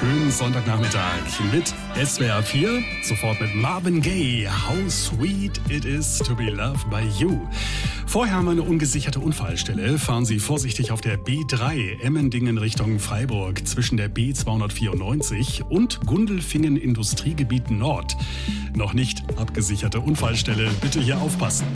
schönen Sonntagnachmittag mit SWR 4, sofort mit Marvin Gaye. How sweet it is to be loved by you. Vorher haben wir eine ungesicherte Unfallstelle. Fahren Sie vorsichtig auf der B3 Emmendingen Richtung Freiburg zwischen der B294 und Gundelfingen Industriegebiet Nord. Noch nicht abgesicherte Unfallstelle. Bitte hier aufpassen.